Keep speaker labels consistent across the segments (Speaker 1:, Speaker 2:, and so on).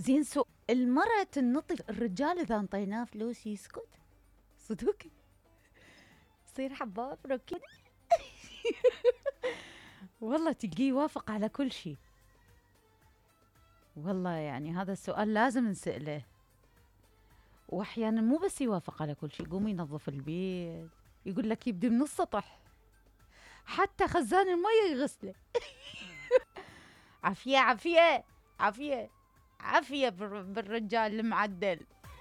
Speaker 1: زين المرأة تنطي، الرجال إذا انطيناه فلوس يسكت صدق، يصير حباب ركيد. والله تلقيه يوافق على كل شيء. والله يعني هذا السؤال لازم نسأله. واحيانا مو بس يوافق على كل شيء، يقوم ينظف البيت، يقول لك يبدي من السطح، حتى خزان المية يغسله. عافية عافية عافية عافية بالرجال المعدل.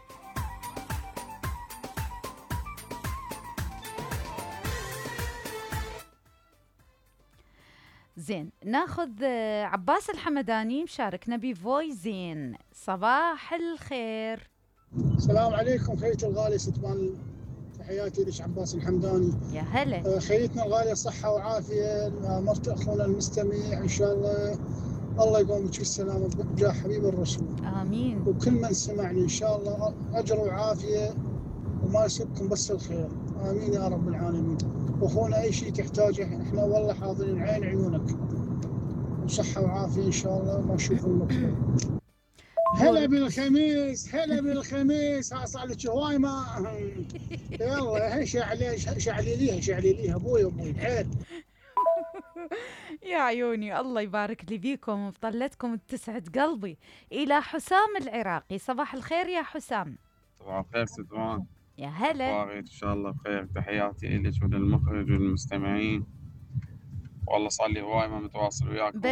Speaker 1: زين، ناخذ عباس الحمداني مشاركنا بفويزين. صباح الخير.
Speaker 2: السلام عليكم خيتي الغالية ستمان، تحياتي لك عباس الحمداني.
Speaker 1: يا هلا.
Speaker 2: خيتنا الغالية صحة وعافية، مرت أخونا المستمع إن شاء الله الله يقومك بالسلامة بجاه حبيب الرسول،
Speaker 1: آمين.
Speaker 2: وكل من سمعني إن شاء الله أجر وعافية وما يسبكم بس الخير، آمين يا رب العالمين. وأخونا أي شيء تحتاجه إحنا والله حاضرين عين عيونك، وصحة وعافية إن شاء الله وما نشوف المكتوب. هلا بالخميس، هلا بالخميس، صار لك هواي ما يلا شعلي ليها ابوي عيب.
Speaker 1: يا عيوني، الله يبارك لي فيكم وفطلتكم تسعد قلبي. إلى حسام العراقي. صباح الخير يا حسام.
Speaker 3: صباح الخير ستوان.
Speaker 1: يا هلا.
Speaker 3: أخبارك؟ إن شاء الله بخير. تحياتي لك وللمخرج والمستمعين. والله صار لي هواي ما متواصل وياكم.